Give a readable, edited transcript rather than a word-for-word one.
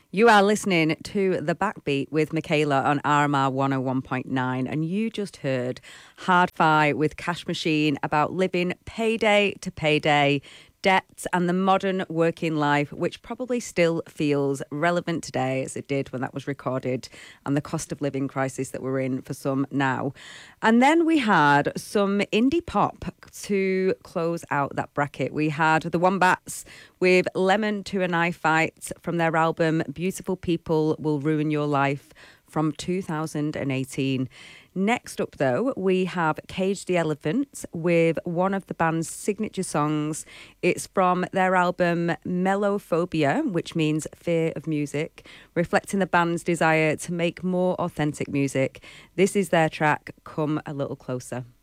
You are listening to The Backbeat with Michaela on RMR 101.9, and you just heard Hard Fi with Cash Machine about living payday to payday, debts, and the modern working life, which probably still feels relevant today as it did when that was recorded, and the cost of living crisis that we're in for some now. And then we had some indie pop to close out that bracket. We had the Wombats with Lemon to a Knife Fight from their album Beautiful People Will Ruin Your Life from 2018. Next up, though, we have Cage the Elephant with one of the band's signature songs. It's from their album Mellophobia, which means fear of music, reflecting the band's desire to make more authentic music. This is their track, Come a Little Closer.